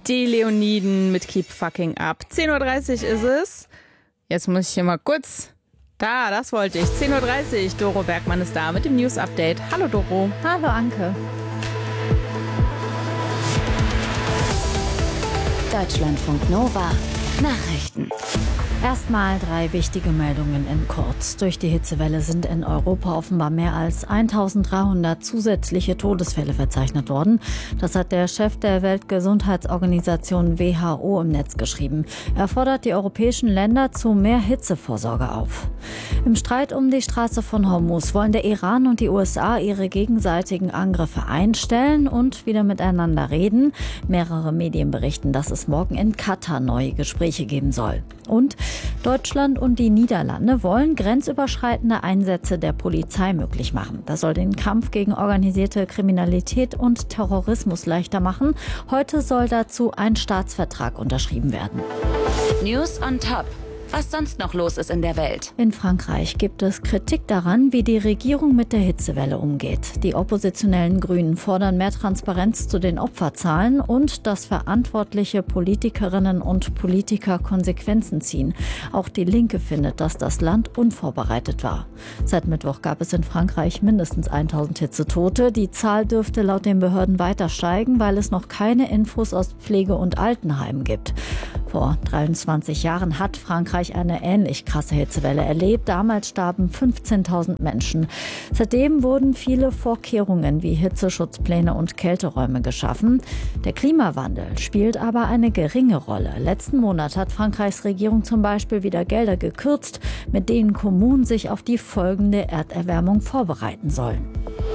Die Leoniden mit Keep Fucking Up. 10.30 Uhr ist es. Jetzt muss ich hier mal kurz... das wollte ich. 10.30 Uhr. Doro Bergmann ist da mit dem News Update. Hallo Doro. Hallo Anke. Deutschlandfunk Nova. Nachrichten. Erstmal 3 wichtige Meldungen in kurz. Durch die Hitzewelle sind in Europa offenbar mehr als 1300 zusätzliche Todesfälle verzeichnet worden. Das hat der Chef der Weltgesundheitsorganisation WHO im Netz geschrieben. Er fordert die europäischen Länder zu mehr Hitzevorsorge auf. Im Streit um die Straße von Hormuz wollen der Iran und die USA ihre gegenseitigen Angriffe einstellen und wieder miteinander reden. Mehrere Medien berichten, dass es morgen in Katar neue Gespräche geben soll. Und Deutschland und die Niederlande wollen grenzüberschreitende Einsätze der Polizei möglich machen. Das soll den Kampf gegen organisierte Kriminalität und Terrorismus leichter machen. Heute soll dazu ein Staatsvertrag unterschrieben werden. News on top. Was sonst noch los ist in der Welt. In Frankreich gibt es Kritik daran, wie die Regierung mit der Hitzewelle umgeht. Die oppositionellen Grünen fordern mehr Transparenz zu den Opferzahlen und dass verantwortliche Politikerinnen und Politiker Konsequenzen ziehen. Auch die Linke findet, dass das Land unvorbereitet war. Seit Mittwoch gab es in Frankreich mindestens 1000 Hitzetote. Die Zahl dürfte laut den Behörden weiter steigen, weil es noch keine Infos aus Pflege- und Altenheimen gibt. Vor 23 Jahren hat Frankreich eine ähnlich krasse Hitzewelle erlebt. Damals starben 15.000 Menschen. Seitdem wurden viele Vorkehrungen wie Hitzeschutzpläne und Kälteräume geschaffen. Der Klimawandel spielt aber eine geringe Rolle. Letzten Monat hat Frankreichs Regierung zum Beispiel wieder Gelder gekürzt, mit denen Kommunen sich auf die folgende Erderwärmung vorbereiten sollen.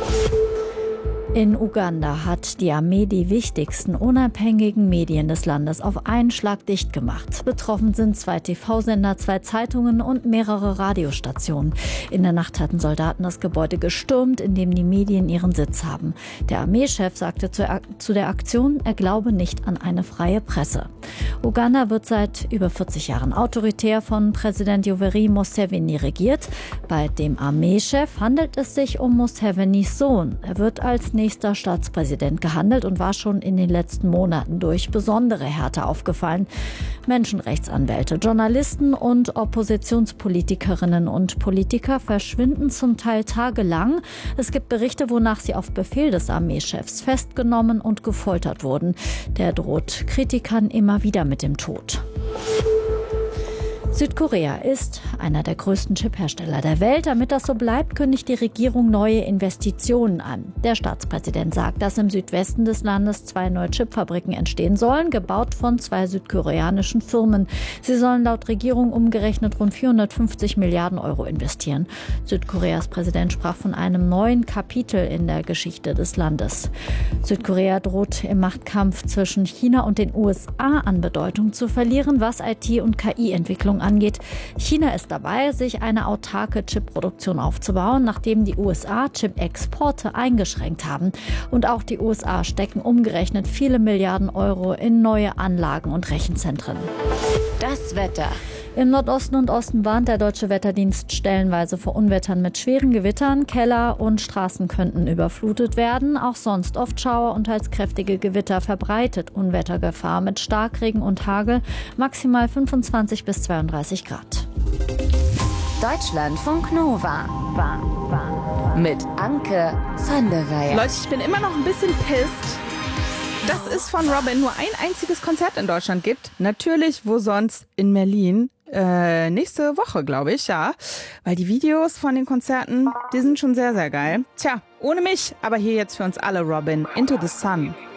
In Uganda hat die Armee die wichtigsten unabhängigen Medien des Landes auf einen Schlag dicht gemacht. Betroffen sind 2 TV-Sender, 2 Zeitungen und mehrere Radiostationen. In der Nacht hatten Soldaten das Gebäude gestürmt, in dem die Medien ihren Sitz haben. Der Armeechef sagte zu der Aktion, er glaube nicht an eine freie Presse. Uganda wird seit über 40 Jahren autoritär von Präsident Yoweri Museveni regiert. Bei dem Armeechef handelt es sich um Musevenis Sohn. Er wird als nächster Staatspräsident gehandelt und war schon in den letzten Monaten durch besondere Härte aufgefallen. Menschenrechtsanwälte, Journalisten und Oppositionspolitikerinnen und Politiker verschwinden zum Teil tagelang. Es gibt Berichte, wonach sie auf Befehl des Armeechefs festgenommen und gefoltert wurden. Der droht Kritikern immer wieder mit dem Tod. Südkorea ist einer der größten Chiphersteller der Welt. Damit das so bleibt, kündigt die Regierung neue Investitionen an. Der Staatspräsident sagt, dass im Südwesten des Landes 2 neue Chipfabriken entstehen sollen, gebaut von 2 südkoreanischen Firmen. Sie sollen laut Regierung umgerechnet rund 450 Milliarden Euro investieren. Südkoreas Präsident sprach von einem neuen Kapitel in der Geschichte des Landes. Südkorea droht im Machtkampf zwischen China und den USA an Bedeutung zu verlieren, was IT- und KI-Entwicklung angeht. China ist dabei, sich eine autarke Chipproduktion aufzubauen, nachdem die USA Chip-Exporte eingeschränkt haben. Und auch die USA stecken umgerechnet viele Milliarden Euro in neue Anlagen und Rechenzentren. Das Wetter. Im Nordosten und Osten warnt der Deutsche Wetterdienst stellenweise vor Unwettern mit schweren Gewittern. Keller und Straßen könnten überflutet werden. Auch sonst oft Schauer und teils kräftige Gewitter verbreitet Unwettergefahr mit Starkregen und Hagel. Maximal 25 bis 32 Grad. Deutschlandfunk Nova. Mit Anke van der Weyer. Leute, ich bin immer noch ein bisschen pisst, dass es von Robin nur ein einziges Konzert in Deutschland gibt. Natürlich, wo sonst? In Berlin. Nächste Woche, glaube ich, ja. Weil die Videos von den Konzerten, die sind schon sehr, sehr geil. Tja, ohne mich, aber hier jetzt für uns alle Robin, Into the Sun.